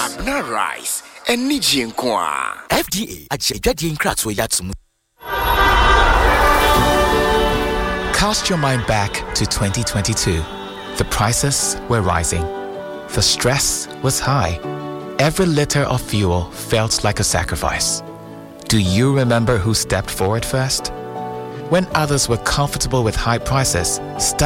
Abna rice and Nijinkwa. FDA at Jadian Kratz Yatsum. Cast your mind back to 2022. The prices were rising. The stress was high. Every liter of fuel felt like a sacrifice. Do you remember who stepped forward first? When others were comfortable with high prices,